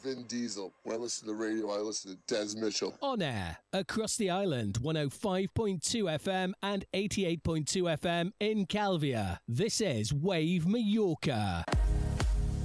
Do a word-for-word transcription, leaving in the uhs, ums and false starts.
Vin Diesel. When I listen to the radio, I listen to Des Mitchell. On air across the island, one oh five point two F M and eighty-eight point two F M in Calvia. This is Wave Mallorca.